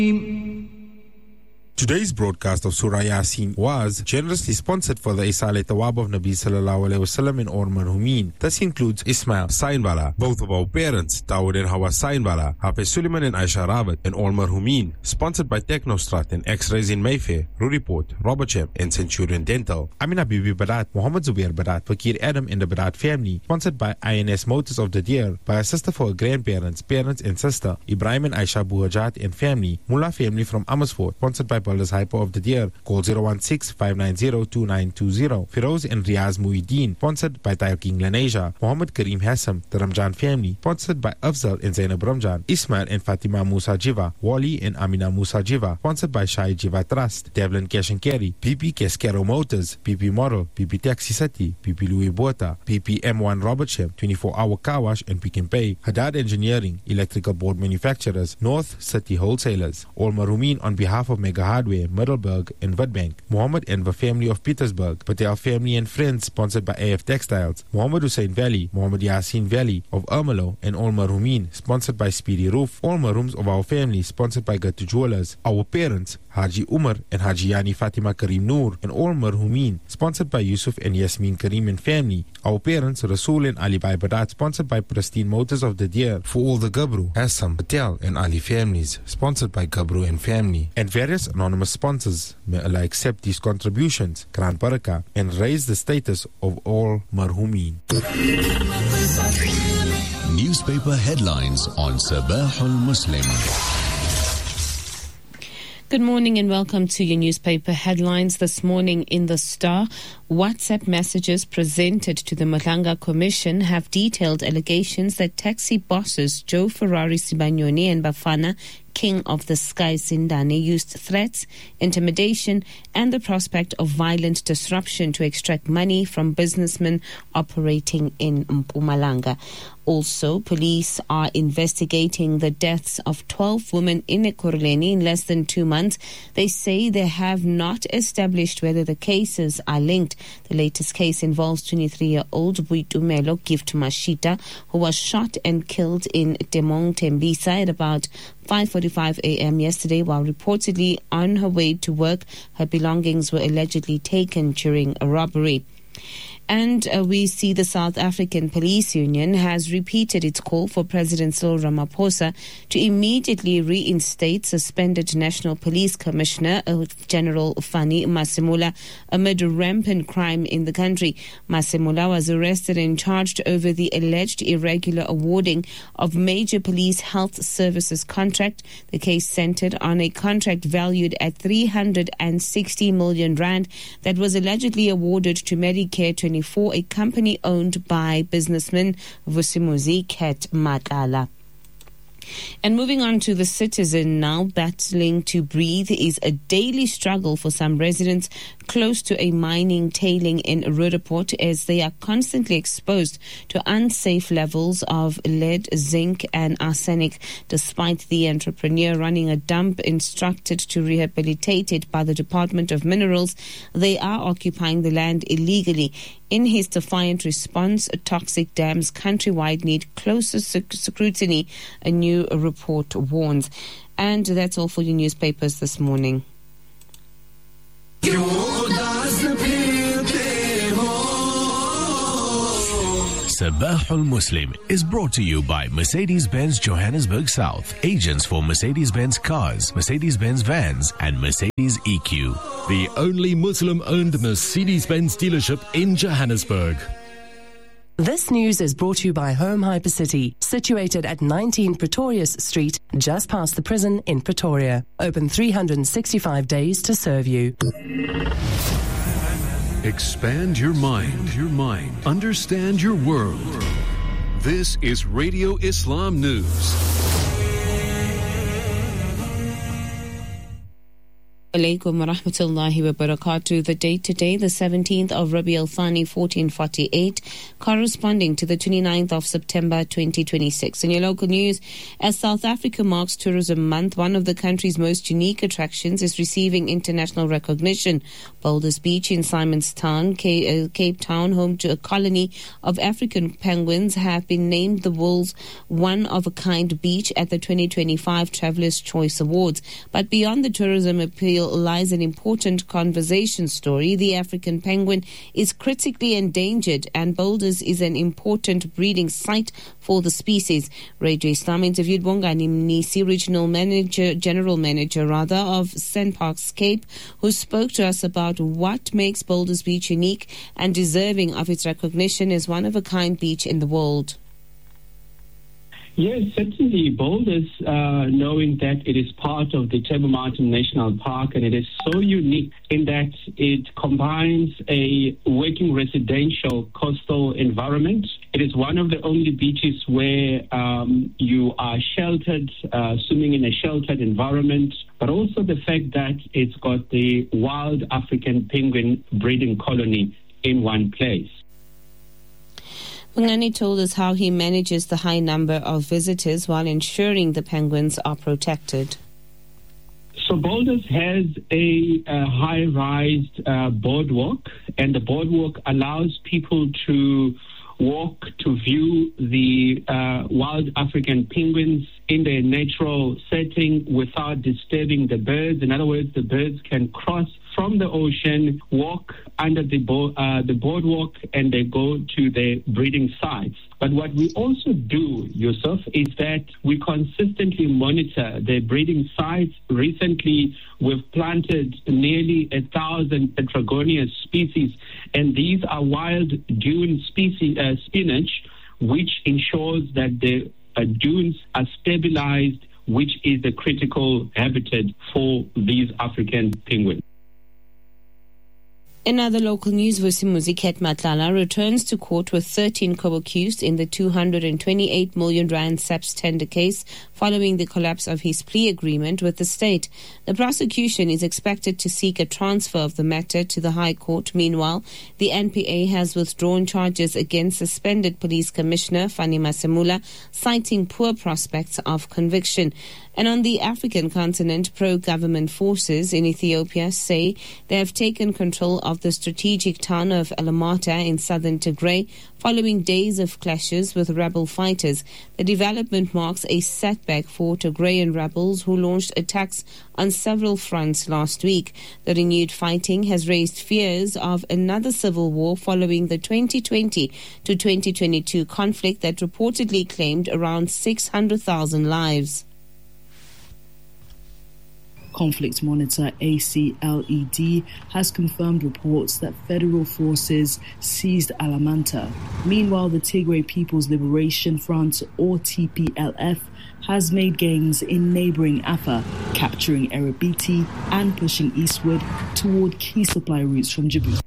Today's broadcast of Surah Yasin was generously sponsored for the Isale Tawab of Nabi Sallallahu Alaihi Wasallam in Or Marhumin. This includes Ismail Sainbala, both of our parents, Dawood and Hawa Sainbala, Hafiz Suleiman and Aisha Rawat in Or Marhumin. Sponsored by Technostrat and X-Rays in Mayfair, Ruriport, Robertsham and Centurion Dental. Amina Bibi Barat, Muhammad Zubair Barat, Fakir Adam and the Barat family. Sponsored by INS Motors of the Deer, by a sister for her grandparents, parents and sister, Ibrahim and Aisha Buhajat and family. Mullah family from Amersfoort. Sponsored by Baldur's Hyper of the Deer. Call 016-590-2920. Firoz and Riaz Muhyiddin. Sponsored by Tayo King Lanesia. Muhammad Kareem Hassam, the Ramjan family. Sponsored by Afzal and Zainab Ramjan. Ismail and Fatima Musa Jiva. Wali and Amina Musa Jiva. Sponsored by Shai Jiva Trust. Devlin Cash and Carry. PP Cascaro Motors. PP Model. PP Taxi City. PP Louis Bota. PP M1 Robertsham. 24-hour car wash and Pick and Pay. Haddad Engineering. Electrical board manufacturers. North City Wholesalers. All Marumin on behalf of Mega Hardware, Middelburg and Witbank. Muhammad Enver family of Petersburg. Patel family and friends, sponsored by AF Textiles. Muhammad Hussein Valley. Muhammad Yasin Valley of Ermelo and All Marumin, sponsored by Speedy Roof. All Marums of our family, sponsored by Gatu Jewelers. Our parents, Haji Umar and Haji Yani Fatima Karim Noor and All Marhumin, sponsored by Yusuf and Yasmin Karim and family. Our parents, Rasul and Ali Bai Badat, sponsored by Pristine Motors of the Deer. For all the Gabru, Assam, Patel and Ali families, sponsored by Gabru and family. And various anonymous sponsors. May Allah accept these contributions, Quran Barakah, and raise the status of all Marhumin. Newspaper headlines on Sabah al-Muslim. Good morning and welcome to your newspaper headlines this morning in the Star. WhatsApp messages presented to the Malanga Commission have detailed allegations that taxi bosses Joe Ferrari Sibanyoni and Bafana King of the Sky Sindane used threats, intimidation and the prospect of violent disruption to extract money from businessmen operating in Mpumalanga. Also, police are investigating the deaths of 12 women in Ekurhuleni in less than 2 months. They say they have not established whether the cases are linked. The latest case involves 23-year-old Buitumelo Gift Mashita, who was shot and killed in Temong Tembisa at about 5:45 a.m. yesterday while reportedly on her way to work. Her belongings were allegedly taken during a robbery. And we see the South African Police Union has repeated its call for President Cyril Ramaphosa to immediately reinstate suspended National Police Commissioner General Fani Masemula amid rampant crime in the country. Masemula was arrested and charged over the alleged irregular awarding of major police health services contract. The case centered on a contract valued at 360 million rand that was allegedly awarded to Medicare 24, a company owned by businessman Vusimuzi Ket Matala. And moving on to the Citizen now, battling to breathe is a daily struggle for some residents close to a mining tailing in Roodepoort as they are constantly exposed to unsafe levels of lead, zinc and arsenic. Despite the entrepreneur running a dump instructed to rehabilitate it by the Department of Minerals, they are occupying the land illegally. In his defiant response, toxic dams countrywide need closer scrutiny, a new report warns. And that's all for your newspapers this morning. Sabah al-Muslim is brought to you by Mercedes-Benz Johannesburg South, agents for Mercedes-Benz cars, Mercedes-Benz vans and Mercedes EQ. The only Muslim-owned Mercedes-Benz dealership in Johannesburg. This news is brought to you by Home Hypercity, situated at 19 Pretorius Street, just past the prison in Pretoria. Open 365 days to serve you. Expand your mind. Understand your world. This is Radio Islam News. Alaikum wa rahmatullahi wa barakatuh. The date today, the 17th of Rabi al-Thani 1448, corresponding to the 29th of September 2026. In your local news, as South Africa marks Tourism Month, one of the country's most unique attractions is receiving international recognition. Boulders Beach in Simonstown, Cape Town, home to a colony of African penguins, have been named the world's one-of-a-kind beach at the 2025 Traveller's Choice Awards. But beyond the tourism appeal lies an important conservation story. The African penguin is critically endangered, and Boulders is an important breeding site for the species. Radio Islam interviewed Bongani Mnisi, General Manager of SANParks Cape, who spoke to us about what makes Boulders Beach unique and deserving of its recognition as one-of-a-kind beach in the world. Yes, certainly. Boulders, knowing that it is part of the Table Mountain National Park, and it is so unique in that it combines a working residential coastal environment. It is one of the only beaches where you are sheltered, swimming in a sheltered environment, but also the fact that it's got the wild African penguin breeding colony in one place. Bongani told us how he manages the high number of visitors while ensuring the penguins are protected. So Boulders has a high-rise boardwalk, and the boardwalk allows people to walk to view the wild African penguins in their natural setting without disturbing the birds. In other words, the birds can cross from the ocean, walk under the boardwalk, and they go to their breeding sites. But what we also do, Yusuf, is that we consistently monitor their breeding sites. Recently, we've planted nearly 1,000 Petragonia species, and these are wild dune species, spinach, which ensures that the dunes are stabilized, which is the critical habitat for these African penguins. In other local news, Vusimuzi Matlala returns to court with 13 co-accused in the 228 million rand SAPS tender case following the collapse of his plea agreement with the state. The prosecution is expected to seek a transfer of the matter to the High Court. Meanwhile, the NPA has withdrawn charges against suspended Police Commissioner Fani Masemula, citing poor prospects of conviction. And on the African continent, pro-government forces in Ethiopia say they have taken control of the strategic town of Alamata in southern Tigray following days of clashes with rebel fighters. The development marks a setback for Tigrayan rebels who launched attacks on several fronts last week. The renewed fighting has raised fears of another civil war following the 2020 to 2022 conflict that reportedly claimed around 600,000 lives. Conflict monitor ACLED has confirmed reports that federal forces seized Alamanta. Meanwhile, the Tigray People's Liberation Front, or TPLF, has made gains in neighboring Afar, capturing Erebiti and pushing eastward toward key supply routes from Djibouti.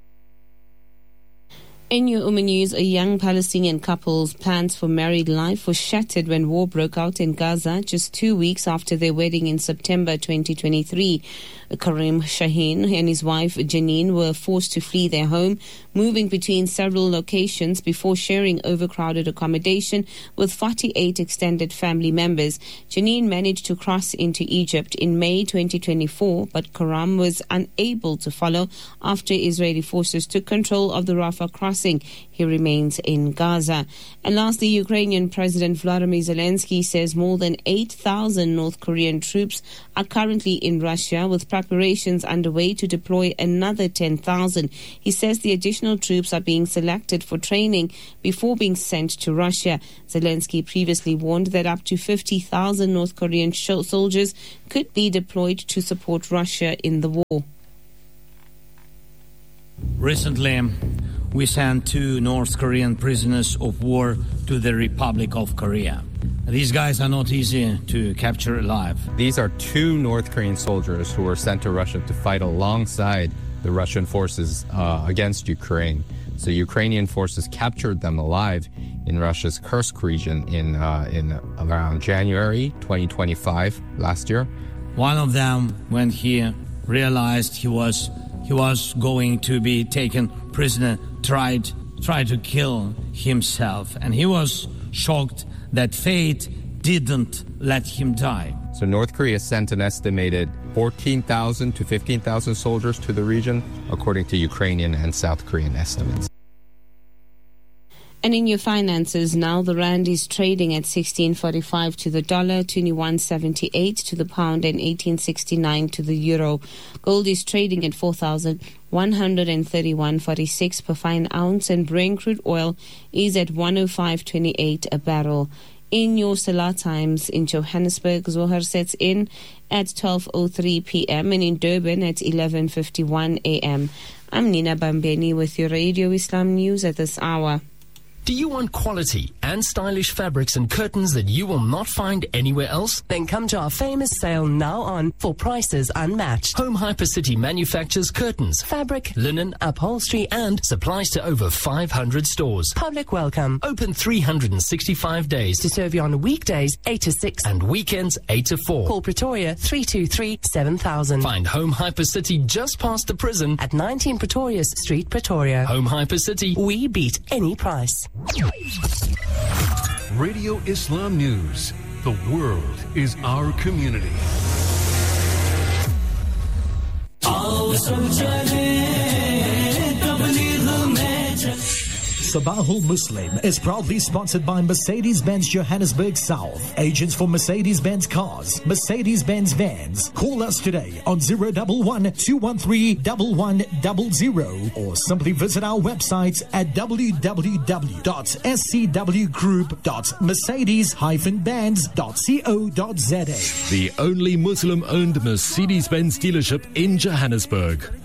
In your news, a young Palestinian couple's plans for married life were shattered when war broke out in Gaza just 2 weeks after their wedding in September 2023. Karim Shaheen and his wife Janine were forced to flee their home, moving between several locations before sharing overcrowded accommodation with 48 extended family members. Janine managed to cross into Egypt in May 2024, but Karim was unable to follow after Israeli forces took control of the Rafah crossing. He remains in Gaza. And lastly, Ukrainian President Vladimir Zelensky says more than 8,000 North Korean troops are currently in Russia, with preparations underway to deploy another 10,000. He says the additional troops are being selected for training before being sent to Russia. Zelensky previously warned that up to 50,000 North Korean soldiers could be deployed to support Russia in the war. Recently, we sent 2 North Korean prisoners of war to the Republic of Korea. These guys are not easy to capture alive. These are 2 North Korean soldiers who were sent to Russia to fight alongside the Russian forces against Ukraine. So Ukrainian forces captured them alive in Russia's Kursk region in around January 2025 last year. One of them, when he realized he was going to be taken prisoner, tried to kill himself, and he was shocked that fate didn't let him die. So North Korea sent an estimated 14,000 to 15,000 soldiers to the region, according to Ukrainian and South Korean estimates. And in your finances now, the rand is trading at 16.45 to the dollar, 21.78 to the pound, and 18.69 to the euro. Gold is trading at 4,131.46 per fine ounce, and Brent crude oil is at 105.28 a barrel. In your Salah times in Johannesburg, Zohar sets in at 12:03 p.m. and in Durban at 11:51 a.m. I'm Nina Bambeni with your Radio Islam News at this hour. Do you want quality and stylish fabrics and curtains that you will not find anywhere else? Then come to our famous sale now on for prices unmatched. Home Hypercity manufactures curtains, Fabric, linen, upholstery, and supplies to over 500 stores. Public welcome. Open 365 days. To serve you on weekdays 8 to 6 and weekends 8 to 4. Call Pretoria 323 7000. Find Home Hypercity just past the prison at 19 Pretorius Street, Pretoria. Home Hypercity. We beat any price. Radio Islam News. The world is our community. Sabahul Muslim is proudly sponsored by Mercedes-Benz Johannesburg South. Agents for Mercedes-Benz cars, Mercedes-Benz vans. Call us today on 011-213-1100 or simply visit our website at www.scwgroup.mercedes-benz.co.za. The only Muslim-owned Mercedes-Benz dealership in Johannesburg.